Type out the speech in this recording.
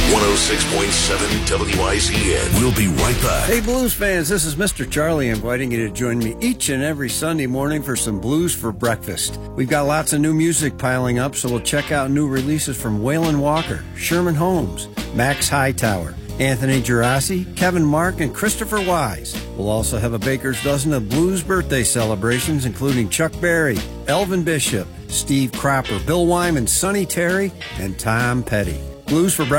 106.7 WIZN. We'll be right back. Hey, blues fans, this is Mr. Charlie inviting you to join me each and every Sunday morning for some blues for breakfast. We've got lots of new music piling up, so we'll check out new releases from Waylon Walker, Sherman Holmes, Max Hightower, Anthony Gerasi, Kevin Mark, and Christopher Wise. We'll also have a baker's dozen of blues birthday celebrations, including Chuck Berry, Elvin Bishop, Steve Cropper, Bill Wyman, Sonny Terry, and Tom Petty. Blues for breakfast